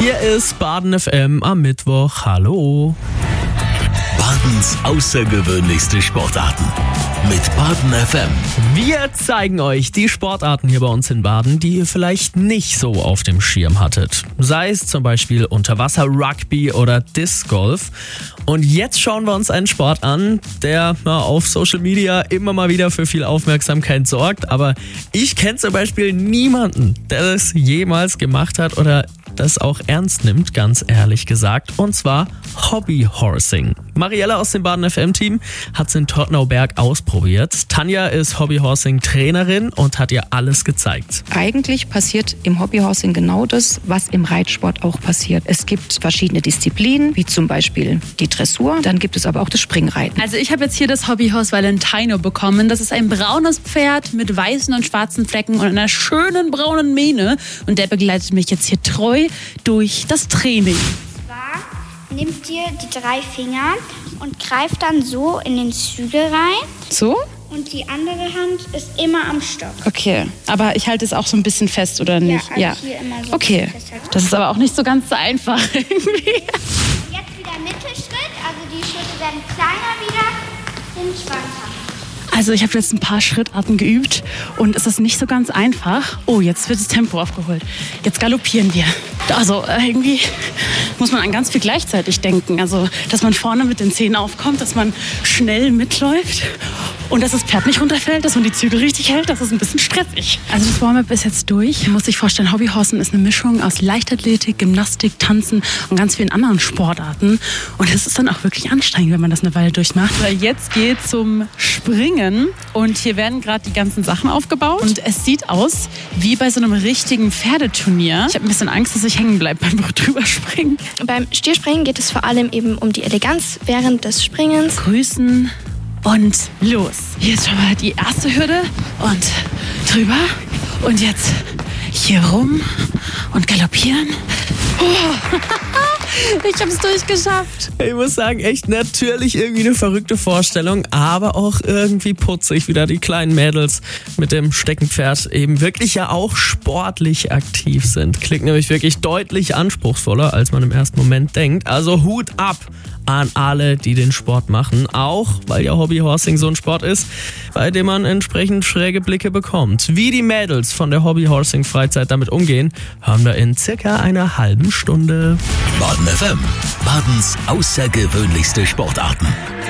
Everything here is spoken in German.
Hier ist Baden FM am Mittwoch. Hallo. Badens außergewöhnlichste Sportarten mit Baden FM. Wir zeigen euch die Sportarten hier bei uns in Baden, die ihr vielleicht nicht so auf dem Schirm hattet. Sei es zum Beispiel Unterwasser-Rugby oder Disc Golf. Und jetzt schauen wir uns einen Sport an, der auf Social Media immer mal wieder für viel Aufmerksamkeit sorgt. Aber ich kenne zum Beispiel niemanden, der das jemals gemacht hat oder das auch ernst nimmt, ganz ehrlich gesagt. Und zwar Hobbyhorsing. Mariella aus dem Baden FM-Team hat es in Todtnauberg ausprobiert. Tanja ist Hobbyhorsing-Trainerin und hat ihr alles gezeigt. Eigentlich passiert im Hobbyhorsing genau das, was im Reitsport auch passiert. Es gibt verschiedene Disziplinen, wie zum Beispiel die Dressur. Dann gibt es aber auch das Springreiten. Also ich habe jetzt hier das Hobbyhorse Valentino bekommen. Das ist ein braunes Pferd mit weißen und schwarzen Flecken und einer schönen braunen Mähne. Und der begleitet mich jetzt hier treu durch das Training. Nimmt dir die 3 Finger und greift dann so in den Zügel rein. So? Und die andere Hand ist immer am Stock. Okay, aber ich halte es auch so ein bisschen fest, oder nicht? Ja, also hier immer so okay, festhalten. das ist aber auch nicht so ganz so einfach irgendwie. Jetzt wieder Mittelschritt, also die Schritte werden kleiner wieder, sind schwanker. Also ich habe jetzt ein paar Schrittarten geübt und es ist nicht so ganz einfach. Oh, jetzt wird das Tempo aufgeholt. Jetzt galoppieren wir. Also irgendwie muss man an ganz viel gleichzeitig denken. Also, dass man vorne mit den Zähnen aufkommt, dass man schnell mitläuft und dass das Pferd nicht runterfällt, dass man die Zügel richtig hält. Das ist ein bisschen stressig. Also das Warm-up ist jetzt durch. Man muss sich vorstellen, Hobbyhorsen ist eine Mischung aus Leichtathletik, Gymnastik, Tanzen und ganz vielen anderen Sportarten. Und es ist dann auch wirklich anstrengend, wenn man das eine Weile durchmacht. Weil jetzt geht zum Springen und hier werden gerade die ganzen Sachen aufgebaut. Und es sieht aus wie bei so einem richtigen Pferdeturnier. Ich habe ein bisschen Angst, dass ich hängen bleibe beim Drüberspringen. Beim Stierspringen geht es vor allem eben um die Eleganz während des Springens. Grüßen und los. Hier ist schon mal die erste Hürde und drüber. Und jetzt hier rum und galoppieren. Oh. Ich habe es durchgeschafft. Ich muss sagen, echt natürlich irgendwie eine verrückte Vorstellung, aber auch irgendwie putzig, wie da die kleinen Mädels mit dem Steckenpferd eben wirklich ja auch sportlich aktiv sind. Klingt nämlich wirklich deutlich anspruchsvoller, als man im ersten Moment denkt. Also Hut ab an alle, die den Sport machen. Auch, weil ja Hobbyhorsing so ein Sport ist, bei dem man entsprechend schräge Blicke bekommt. Wie die Mädels von der Hobbyhorsing-Freizeit damit umgehen, hören wir in circa einer halben Stunde. Baden FM. Badens außergewöhnlichste Sportarten.